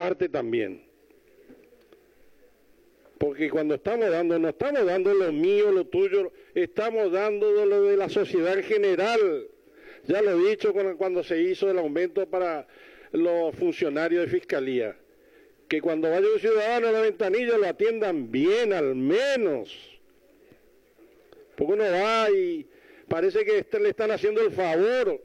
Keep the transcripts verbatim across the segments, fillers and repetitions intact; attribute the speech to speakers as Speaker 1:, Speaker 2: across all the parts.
Speaker 1: parte también. Porque cuando estamos dando, no estamos dando lo mío, lo tuyo, estamos dando lo de la sociedad en general. Ya lo he dicho cuando se hizo el aumento para los funcionarios de fiscalía, que cuando vaya un ciudadano a la ventanilla lo atiendan bien, al menos. Porque uno va y parece que este le están haciendo el favor.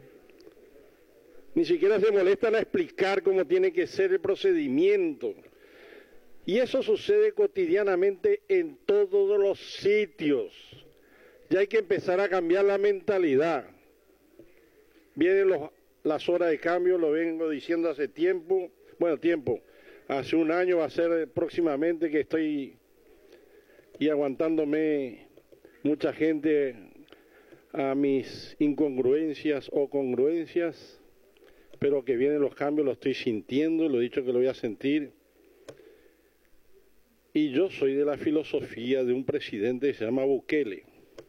Speaker 1: Ni siquiera se molestan a explicar cómo tiene que ser el procedimiento. Y eso sucede cotidianamente en todos los sitios. Ya hay que empezar a cambiar la mentalidad. Vienen los, las horas de cambio, lo vengo diciendo hace tiempo, bueno, tiempo, hace un año va a ser próximamente que estoy y aguantándome mucha gente a mis incongruencias o congruencias, pero que vienen los cambios, lo estoy sintiendo, lo he dicho que lo voy a sentir. Y yo soy de la filosofía de un presidente que se llama Bukele.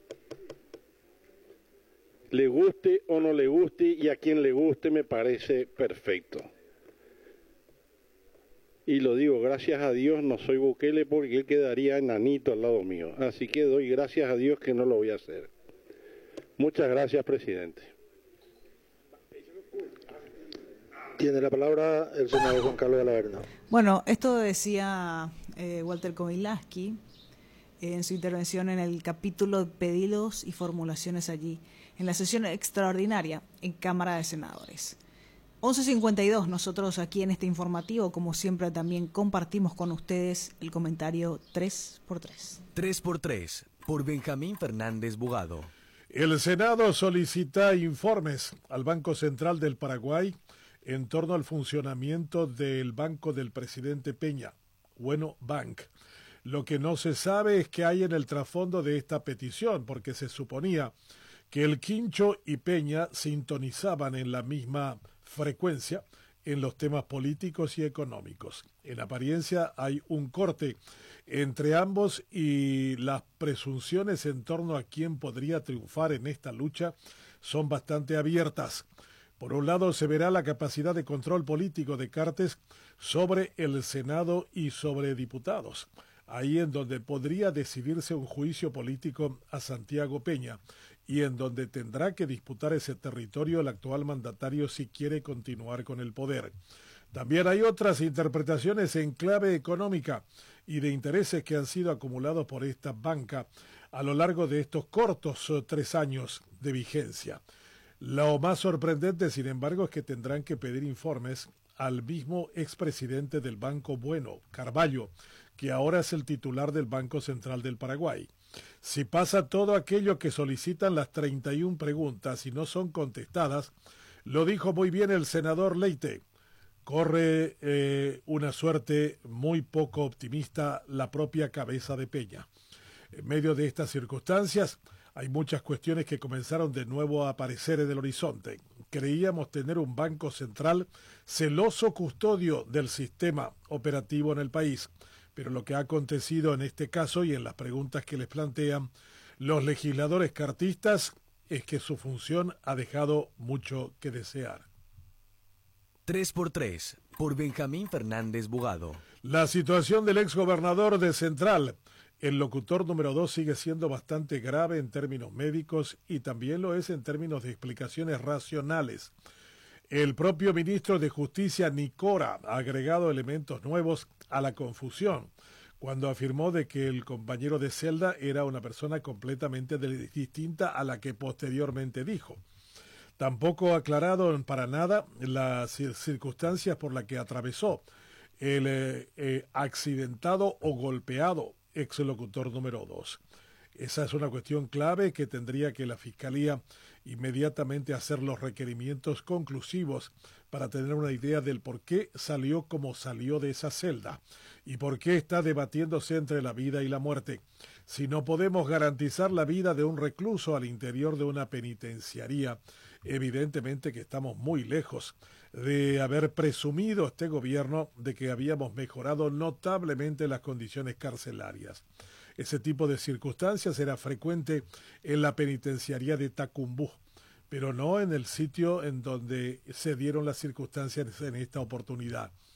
Speaker 1: Le guste o no le guste, y a quien le guste me parece perfecto. Y lo digo, gracias a Dios no soy Bukele porque él quedaría enanito al lado mío. Así que doy gracias a Dios que no lo voy a hacer. Muchas gracias, presidente.
Speaker 2: Tiene la palabra el senador Juan Carlos Alaverna.
Speaker 3: Bueno, esto decía eh, Walter Komilaski eh, en su intervención en el capítulo Pedidos y Formulaciones allí, en la sesión extraordinaria en Cámara de Senadores. once cincuenta y dos, nosotros aquí en este informativo, como siempre, también compartimos con ustedes el comentario tres por tres.
Speaker 4: tres por tres, por Benjamín Fernández Bugado.
Speaker 5: El Senado solicita informes al Banco Central del Paraguay en torno al funcionamiento del banco del presidente Peña, Bueno Bank. Lo que no se sabe es qué hay en el trasfondo de esta petición, porque se suponía que el Quincho y Peña sintonizaban en la misma frecuencia en los temas políticos y económicos. En apariencia hay un corte entre ambos y las presunciones en torno a quién podría triunfar en esta lucha son bastante abiertas. Por un lado, se verá la capacidad de control político de Cartes sobre el Senado y sobre diputados, ahí en donde podría decidirse un juicio político a Santiago Peña y en donde tendrá que disputar ese territorio el actual mandatario si quiere continuar con el poder. También hay otras interpretaciones en clave económica y de intereses que han sido acumulados por esta banca a lo largo de estos cortos tres años de vigencia. Lo más sorprendente, sin embargo, es que tendrán que pedir informes al mismo expresidente del Banco Bueno, Carvalho, que ahora es el titular del Banco Central del Paraguay. Si pasa todo aquello que solicitan las treinta y una preguntas y no son contestadas, lo dijo muy bien el senador Leite, corre eh, una suerte muy poco optimista la propia cabeza de Peña. En medio de estas circunstancias, hay muchas cuestiones que comenzaron de nuevo a aparecer en el horizonte. Creíamos tener un banco central celoso custodio del sistema operativo en el país, pero lo que ha acontecido en este caso y en las preguntas que les plantean los legisladores cartistas es que su función ha dejado mucho que desear.
Speaker 4: tres por tres, por Benjamín Fernández Bugado.
Speaker 5: La situación del exgobernador de Central, el locutor número dos, sigue siendo bastante grave en términos médicos y también lo es en términos de explicaciones racionales. El propio ministro de Justicia, Nicora, ha agregado elementos nuevos a la confusión cuando afirmó de que el compañero de celda era una persona completamente distinta a la que posteriormente dijo. Tampoco ha aclarado para nada las circunstancias por las que atravesó el eh, eh, accidentado o golpeado exlocutor número dos. Esa es una cuestión clave que tendría que la Fiscalía inmediatamente hacer los requerimientos conclusivos para tener una idea del por qué salió como salió de esa celda y por qué está debatiéndose entre la vida y la muerte. Si no podemos garantizar la vida de un recluso al interior de una penitenciaría, evidentemente que estamos muy lejos de haber presumido este gobierno de que habíamos mejorado notablemente las condiciones carcelarias. Ese tipo de circunstancias era frecuente en la penitenciaría de Tacumbú, pero no en el sitio en donde se dieron las circunstancias en esta oportunidad.